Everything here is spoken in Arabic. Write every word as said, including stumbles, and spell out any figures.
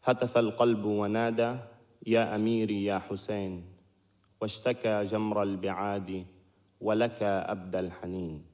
هتف القلب ونادى يا أميري يا حسين، واشتكى جمر البعاد ولك أبدى الحنين.